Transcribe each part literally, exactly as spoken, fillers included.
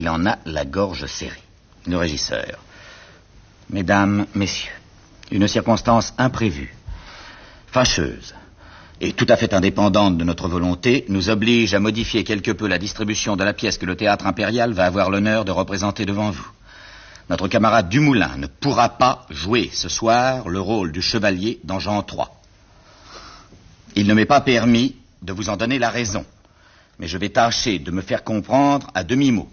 Il en a la gorge serrée. Le régisseur. Mesdames, messieurs, une circonstance imprévue, fâcheuse et tout à fait indépendante de notre volonté nous oblige à modifier quelque peu la distribution de la pièce que le Théâtre Impérial va avoir l'honneur de représenter devant vous. Notre camarade Dumoulin ne pourra pas jouer ce soir le rôle du chevalier dans Jean trois. Il ne m'est pas permis de vous en donner la raison, mais je vais tâcher de me faire comprendre à demi-mot.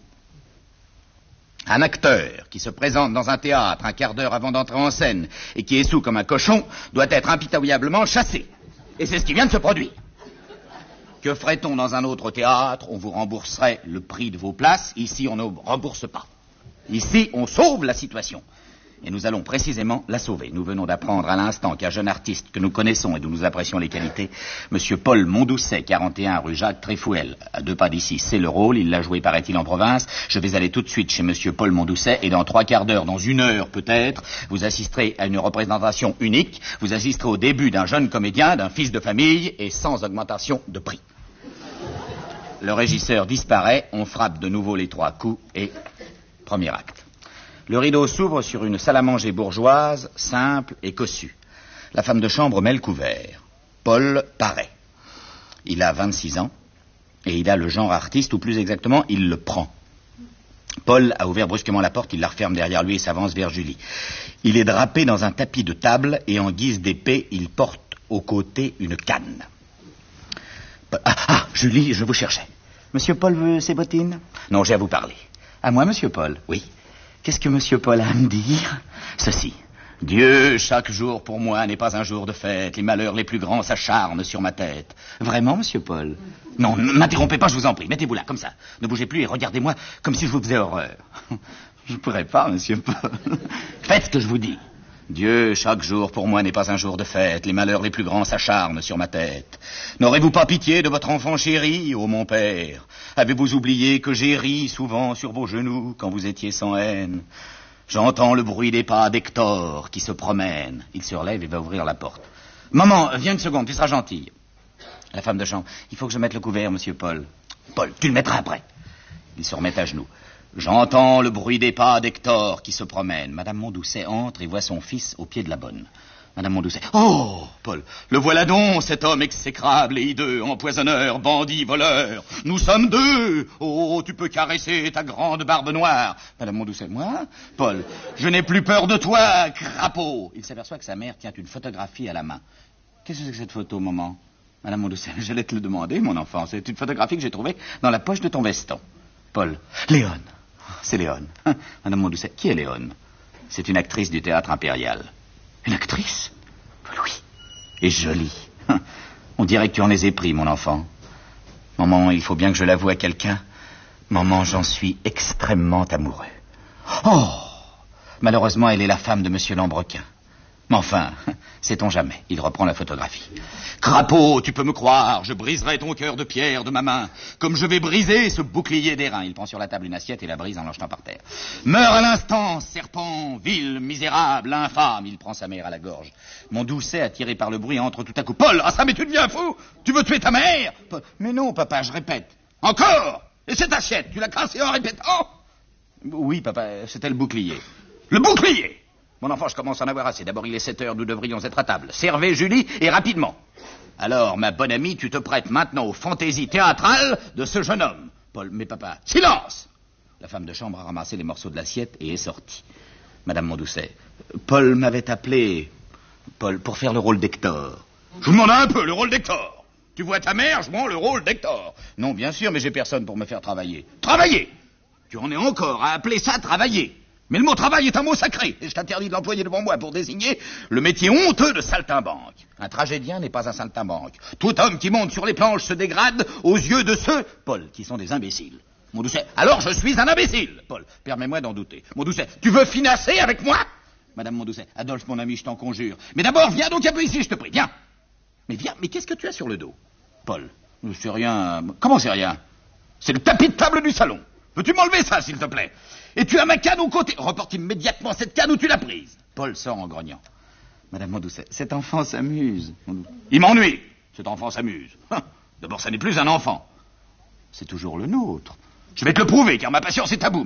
Un acteur qui se présente dans un théâtre un quart d'heure avant d'entrer en scène et qui est saoul comme un cochon doit être impitoyablement chassé. Et c'est ce qui vient de se produire. Que ferait-on dans un autre théâtre? On vous rembourserait le prix de vos places. Ici, on ne rembourse pas. Ici, on sauve la situation. Et nous allons précisément la sauver. Nous venons d'apprendre à l'instant qu'un jeune artiste que nous connaissons et dont nous apprécions les qualités, Monsieur Paul Mondoucet, quarante et un rue Jacques Trifouel, à deux pas d'ici, c'est le rôle. Il l'a joué, paraît-il, en province. Je vais aller tout de suite chez Monsieur Paul Mondoucet et dans trois quarts d'heure, dans une heure peut-être, vous assisterez à une représentation unique. Vous assisterez au début d'un jeune comédien, d'un fils de famille et sans augmentation de prix. Le régisseur disparaît, on frappe de nouveau les trois coups et premier acte. Le rideau s'ouvre sur une salle à manger bourgeoise, simple et cossue. La femme de chambre met le couvert. Paul paraît. Il a vingt-six ans et il a le genre artiste, ou plus exactement, il le prend. Paul a ouvert brusquement la porte, il la referme derrière lui et s'avance vers Julie. Il est drapé dans un tapis de table et en guise d'épée, il porte au côté une canne. Ah, ah, Julie, je vous cherchais. Monsieur Paul veut ses bottines? Non, j'ai à vous parler. À moi, monsieur Paul? Oui. Qu'est-ce que monsieur Paul a à me dire? Ceci. Dieu, chaque jour pour moi n'est pas un jour de fête. Les malheurs les plus grands s'acharnent sur ma tête. Vraiment, monsieur Paul? Non, ne m'interrompez pas, je vous en prie. Mettez-vous là, comme ça. Ne bougez plus et regardez-moi comme si je vous faisais horreur. Je ne pourrais pas, monsieur Paul. Faites ce que je vous dis. Dieu, chaque jour pour moi n'est pas un jour de fête. Les malheurs les plus grands s'acharnent sur ma tête. N'aurez-vous pas pitié de votre enfant chéri, ô mon père? Avez-vous oublié que j'ai ri souvent sur vos genoux quand vous étiez sans haine? J'entends le bruit des pas d'Hector qui se promène. Il se relève et va ouvrir la porte. Maman, viens une seconde, tu seras gentille. La femme de chambre, il faut que je mette le couvert, monsieur Paul. Paul, tu le mettras après. Il se remet à genoux. J'entends le bruit des pas d'Hector qui se promène. Madame Mondoucet entre et voit son fils au pied de la bonne. Madame Mondoucet. Oh, Paul, le voilà donc, cet homme exécrable et hideux, empoisonneur, bandit, voleur. Nous sommes deux. Oh, tu peux caresser ta grande barbe noire. Madame Mondoucet. Moi? Paul, je n'ai plus peur de toi, crapaud. Il s'aperçoit que sa mère tient une photographie à la main. Qu'est-ce que c'est que cette photo, maman? Madame Mondoucet. J'allais te le demander, mon enfant. C'est une photographie que j'ai trouvée dans la poche de ton veston. Paul. Léone. C'est Léone. Madame Mondoucet. Qui est Léone? C'est une actrice du Théâtre Impérial. Une actrice? Oui. Et jolie. On dirait que tu en es épris, mon enfant. Maman, il faut bien que je l'avoue à quelqu'un. Maman, j'en suis extrêmement amoureux. Oh! Malheureusement, elle est la femme de Monsieur Lambrequin. Mais enfin, sait-on jamais. Il reprend la photographie. Crapaud, tu peux me croire, je briserai ton cœur de pierre de ma main, comme je vais briser ce bouclier d'airain. Il prend sur la table une assiette et la brise en l'enjetant par terre. Meurs à l'instant, serpent, vil, misérable, infâme. Il prend sa mère à la gorge. Mondoucet, attiré par le bruit, entre tout à coup. Paul, ah ça, mais tu deviens fou? Tu veux tuer ta mère? Paul, mais non, papa, je répète. Encore? Et cette assiette, tu l'as cassée en répétant? Oui, papa, c'était le bouclier. Le bouclier? Mon enfant, je commence à en avoir assez. D'abord, il est sept heures, nous devrions être à table. Servez, Julie, et rapidement. Alors, ma bonne amie, tu te prêtes maintenant aux fantaisies théâtrales de ce jeune homme. Paul, mais papa, silence! La femme de chambre a ramassé les morceaux de l'assiette et est sortie. Madame Mondoucet, Paul m'avait appelé, Paul, pour faire le rôle d'Hector. Je vous demande un peu, le rôle d'Hector. Tu vois ta mère, je prends le rôle d'Hector. Non, bien sûr, mais j'ai personne pour me faire travailler. Travailler? Tu en es encore à appeler ça travailler? Mais le mot travail est un mot sacré, et je t'interdis de l'employer devant moi pour désigner le métier honteux de saltimbanque. Un tragédien n'est pas un saltimbanque. Tout homme qui monte sur les planches se dégrade aux yeux de ceux, Paul, qui sont des imbéciles. Mondoucet, alors je suis un imbécile. Paul, permets-moi d'en douter. Mondoucet, tu veux financer avec moi? Madame Mondoucet, Adolphe, mon ami, je t'en conjure. Mais d'abord, viens donc un peu ici, je te prie, viens. Mais viens, mais qu'est-ce que tu as sur le dos? Paul, c'est rien. Comment c'est rien? C'est le tapis de table du salon. Veux-tu m'enlever ça, s'il te plaît? Et tu as ma canne au côté. Reporte immédiatement cette canne où tu l'as prise. Paul sort en grognant. Madame Mondoucet, cet enfant s'amuse. Il m'ennuie. Cet enfant s'amuse. D'abord, ça n'est plus un enfant. C'est toujours le nôtre. Je vais te le prouver, car ma patience est à bout.